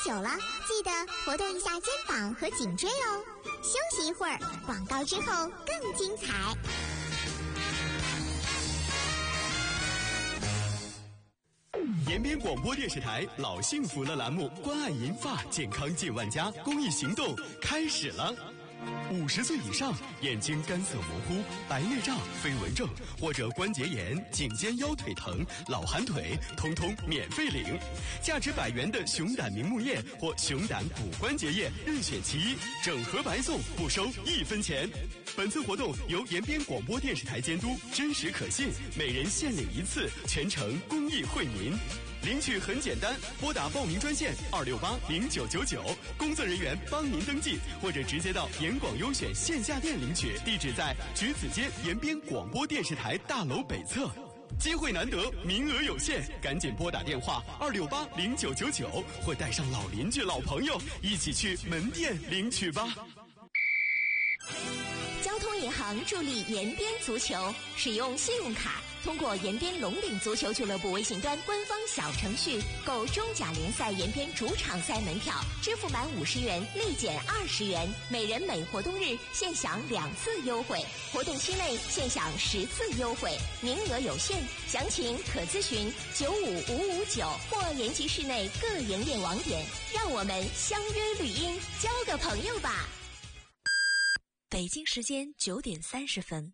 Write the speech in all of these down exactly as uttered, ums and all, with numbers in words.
久了，记得活动一下肩膀和颈椎哦。休息一会儿，广告之后更精彩。 延边广播电视台老幸福了栏目关爱银发健康近万家公益行动开始了。五十岁以上眼睛干涩模糊、白内障、飞蚊症或者关节炎、颈肩腰腿疼、老寒腿，通通免费领。价值百元的熊胆明目液或熊胆骨关节液任选其一，整盒白送，不收一分钱。本次活动由延边广播电视台监督，真实可信，每人限领一次，全程公益惠民。领取很简单，拨打报名专线二六八零九九九，工作人员帮您登记，或者直接到延广优选线下店领取，地址在橘子街延边广播电视台大楼北侧。机会难得，名额有限，赶紧拨打电话二六八零九九九，或带上老邻居、老朋友一起去门店领取吧。 交通银行助力延边足球，使用信用卡通过延边龙岭足球俱乐部微信端官方小程序购中甲联赛延边主场赛门票，支付满五十元立减二十元，每人每活动日现享两次优惠，活动期内现享十次优惠，名额有限，详情可咨询九五五五九或延吉市内各营业网点。让我们相约绿荫，交个朋友吧。北京时间九点三十分。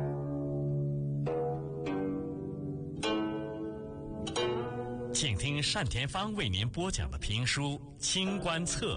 请听单田芳为您播讲的评书《清官侧》。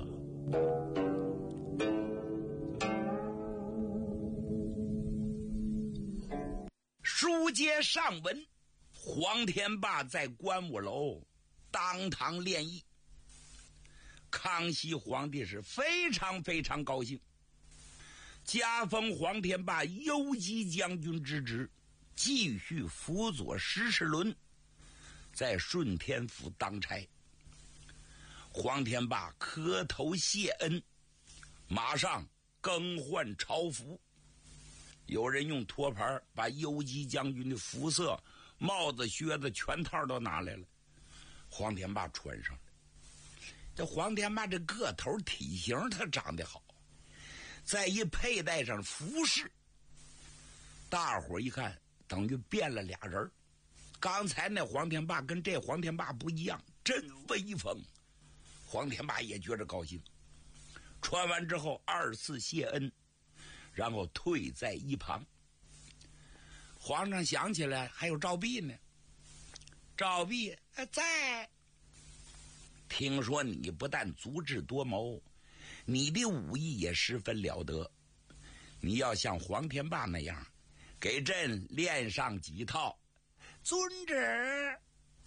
书接上文，黄天霸在官务楼当堂练艺。康熙皇帝是非常非常高兴，加封黄天霸游击将军之职，继续辅佐石世伦在顺天府当差。黄天霸磕头谢恩，马上更换朝服。有人用托盘把游击将军的服色、帽子、靴子全套都拿来了，黄天霸穿上了。这黄天霸这个头体型他长得好，再一佩戴上服饰，大伙一看等于变了俩人。刚才那黄天霸跟这黄天霸不一样，真威风。黄天霸也觉着高兴，穿完之后二次谢恩，然后退在一旁。皇上想起来还有赵弼呢，赵弼在。听说你不但足智多谋，你的武艺也十分了得，你要像黄天霸那样给朕练上几套。遵旨。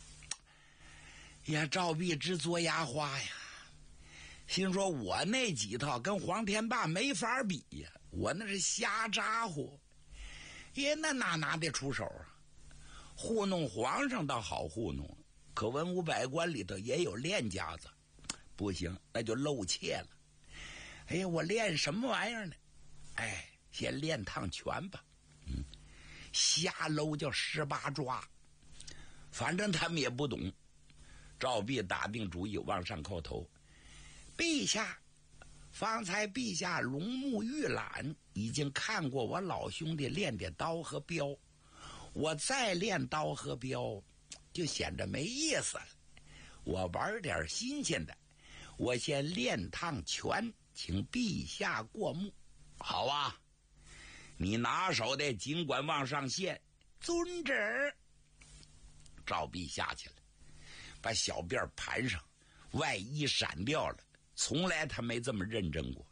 呀，赵弼直嘬牙花呀，心说我那几套跟黄天霸没法比呀，我那是瞎咋呼，也那哪拿得出手啊？糊弄皇上倒好糊弄，可文武百官里头也有练家子，不行，那就露怯了。哎呀，我练什么玩意儿呢？哎，先练趟拳吧。嗯，瞎搂叫十八抓，反正他们也不懂。赵弼打定主意往上叩头，陛下，方才陛下龙目预览，已经看过我老兄弟练的刀和镖，我再练刀和镖就显得没意思了，我玩点新鲜的，我先练趟拳，请陛下过目。好啊，你拿手的尽管往上献。遵旨。赵弼下去了，把小辫盘上，外衣闪掉了，从来他没这么认真过。